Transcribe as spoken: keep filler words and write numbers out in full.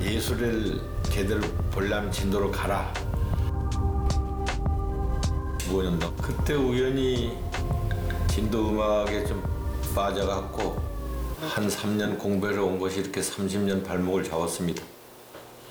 예술을 제대로 보려면 진도로 가라. 십오 년도 그때 우연히 진도 음악에 좀 빠져갖고 한 삼 년 공부를 온 것이 이렇게 삼십 년 발목을 잡았습니다.